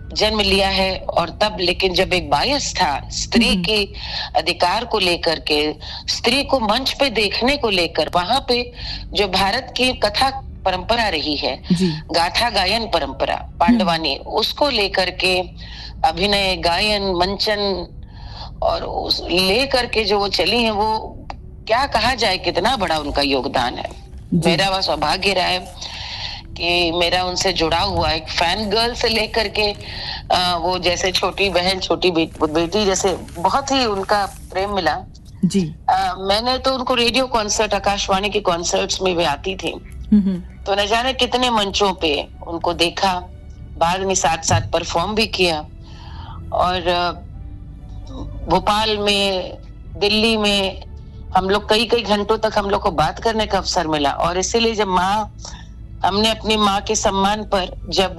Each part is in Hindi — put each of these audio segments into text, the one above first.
जन्म लिया है, और तब लेकिन जब एक बायस था स्त्री के अधिकार को लेकर के, स्त्री को मंच पे देखने को लेकर, वहां पे जो भारत की कथा परंपरा रही है, गाथा गायन परंपरा पांडवानी, उसको लेकर के अभिनय, गायन, मंचन और उस लेकर के जो वो चली है, वो क्या कहा जाए, कितना बड़ा उनका योगदान है। मेरा वह सौभाग्य रहा है कि मेरा उनसे जुड़ा हुआ एक फैन गर्ल से लेकर के वो जैसे छोटी बहन, छोटी बेटी जैसे बहुत ही उनका प्रेम मिला जी। मैंने तो उनको रेडियो कॉन्सर्ट, आकाशवाणी के कॉन्सर्ट्स में भी आती थी, तो न जाने कितने मंचों पे उनको देखा, बाद में साथ साथ परफॉर्म भी किया, और भोपाल में, दिल्ली में हम लोग कई घंटों तक हम लोग को बात करने का अवसर मिला। और इसीलिए जब हमने अपनी माँ के सम्मान पर जब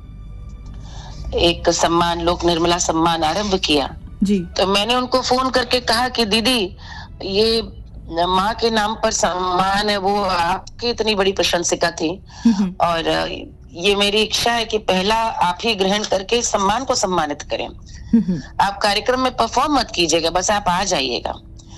एक सम्मान, लोक निर्मला सम्मान आरंभ किया जी, तो मैंने उनको फोन करके कहा कि दीदी, ये माँ के नाम पर सम्मान है, वो आपकी इतनी बड़ी प्रशंसिका थी, और ये मेरी इच्छा है कि पहला आप ही ग्रहण करके सम्मान को सम्मानित करें। आप कार्यक्रम में परफॉर्म मत कीजिएगा, बस आप आ जाइएगा।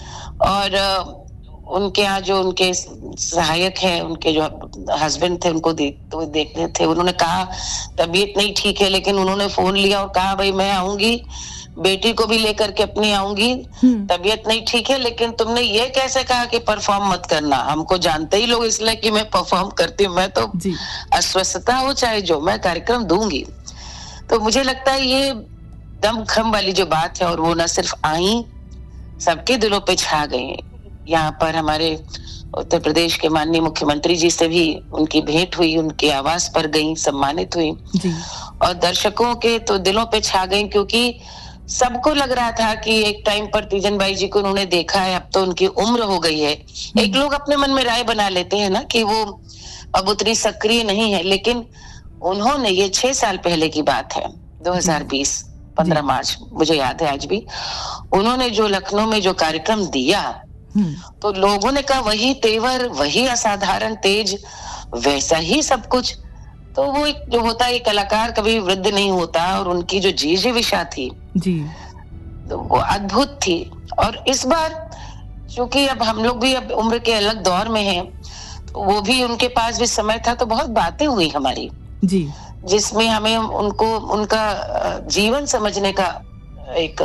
और उनके यहाँ जो उनके सहायक हैं, उनके जो हस्बैंड थे, उनको देखने थे, उन्होंने कहा तबीयत नहीं ठीक है, लेकिन उन्होंने फोन लिया और कहा भाई मैं आऊंगी, बेटी को भी लेकर के अपनी आऊंगी, तबीयत नहीं ठीक है, लेकिन तुमने ये कैसे कहा कि परफॉर्म मत करना? हमको जानते ही लोग इसलिए कि मैं परफॉर्म करती हूँ, मैं तो अस्वस्थता हो चाहे जो, मैं कार्यक्रम दूंगी। तो मुझे लगता है ये दमखम वाली जो बात है, और वो न सिर्फ आई, सबके दिलों पे छा गई। यहाँ पर हमारे उत्तर प्रदेश के माननीय मुख्यमंत्री जी से भी उनकी भेंट हुई, उनके आवास पर गई, सम्मानित हुई जी। और दर्शकों के तो दिलों पे छा गई, क्योंकि सबको लग रहा था कि एक टाइम पर तीजन बाई जी को उन्होंने देखा है, अब तो उनकी उम्र हो गई है। एक लोग अपने मन में राय बना लेते हैं ना कि वो अब उतनी सक्रिय नहीं है, लेकिन उन्होंने, ये 6 साल पहले की बात है, 2020 15 मार्च, मुझे याद है आज भी, उन्होंने जो लखनऊ में जो कार्यक्रम दिया, तो लोगों ने कहा वही तेवर, वही असाधारण तेज, वैसा ही सब कुछ। तो वो एक जो होता है, कलाकार कभी वृद्ध नहीं होता, और उनकी जो जिजीविषा थी जी, तो वो अद्भुत थी। और इस बार चूंकि अब हम लोग भी अब उम्र के अलग दौर में हैं, तो वो भी, उनके पास भी समय था, तो बहुत बातें हुई हमारी जी, जिसमें हमें उनको, उनका जीवन समझने का एक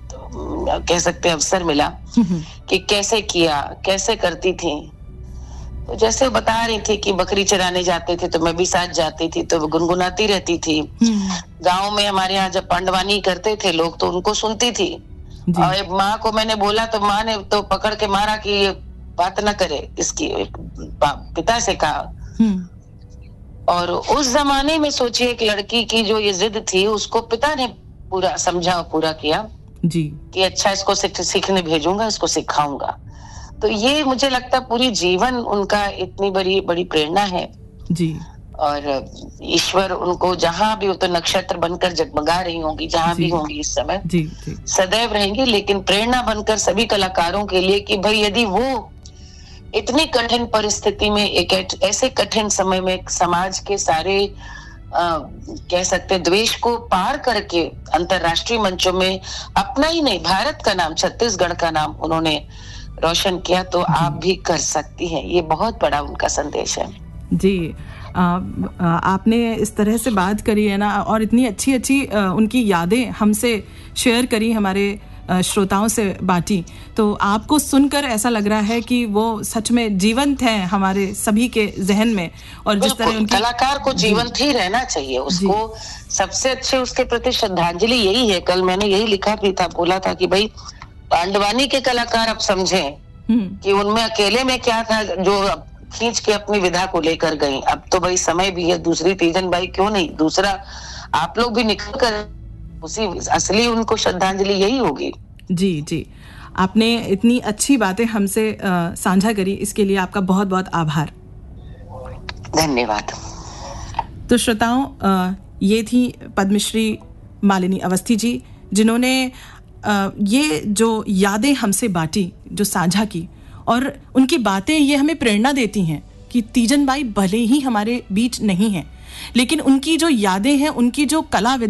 कह सकते अवसर मिला कि कैसे किया, कैसे करती थी। तो जैसे बता रही थी कि बकरी चराने जाते थे तो मैं भी साथ जाती थी, तो गुनगुनाती रहती थी। गांव में हमारे यहाँ जब पांडवानी करते थे लोग, तो उनको सुनती थी। और माँ को मैंने बोला तो माँ ने तो पकड़ के मारा कि ये बात न करे इसकी, पिता से कहा। और उस जमाने में सोचिए, एक लड़की की जो ये जिद थी, उसको पिता ने पूरा समझा और पूरा किया जी, कि अच्छा इसको सीखने भेजूंगा, इसको सिखाऊंगा। तो ये मुझे लगता है पूरी जीवन उनका इतनी बड़ी प्रेरणा है जी। और ईश्वर उनको जहां भी, तो नक्षत्र बनकर जगमगा रही होंगी जहां भी होंगी इस समय जी, जी। सदैव रहेंगी, लेकिन प्रेरणा बनकर सभी कलाकारों के लिए कि भाई यदि वो इतनी कठिन परिस्थिति में, एक ऐसे कठिन समय में समाज के सारे कह सकते द्वेष को पार करके अंतरराष्ट्रीय मंचों में अपना ही नहीं, भारत का नाम, छत्तीसगढ़ का नाम उन्होंने रोशन किया, तो आप भी कर सकती हैं। ये बहुत बड़ा उनका संदेश है जी। आपने इस तरह से बात करी है ना, और इतनी अच्छी उनकी यादें हमसे शेयर करी, हमारे श्रोताओं से बांटी, तो आपको सुनकर ऐसा लग रहा है कि वो सच में जीवंत हैं हमारे सभी के जहन में। और जिस तरह उनकी, कलाकार को जीवंत ही रहना चाहिए, उसको सबसे अच्छे उसके प्रति श्रद्धांजलि यही है। कल मैंने यही लिखा भी था, बोला था कि भाई पांडवानी के कलाकार अब समझें कि उनमें अकेले में क्या था जो खींच के अपनी विधा को लेकर गई। अब तो भाई समय भी है, दूसरी तीजन बाई क्यों नहीं, दूसरा आप लोग भी निकल कर उसी असली उनको श्रद्धांजलि यही होगी जी जी। आपने इतनी अच्छी बातें हमसे साझा करी, इसके लिए आपका बहुत बहुत आभार, धन्यवाद। तो श्रोताओं, ये थी पद्मश्री मालिनी अवस्थी जी, जिन्होंने ये जो यादें हमसे बांटी, जो साझा की, और उनकी बातें ये हमें प्रेरणा देती हैं कि तीजन बाई भले ही हमारे बीच नहीं हैं, लेकिन उनकी जो यादें हैं, उनकी जो कला